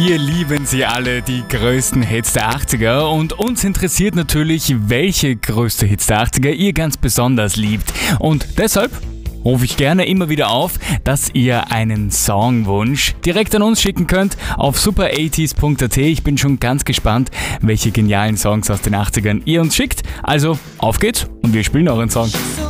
Wir lieben sie alle, die größten Hits der 80er, und uns interessiert natürlich, welche größte Hits der 80er ihr ganz besonders liebt. Und deshalb rufe ich gerne immer wieder auf, dass ihr einen Songwunsch direkt an uns schicken könnt auf super80s.at. Ich bin schon ganz gespannt, welche genialen Songs aus den 80ern ihr uns schickt. Also auf geht's und wir spielen euren Song.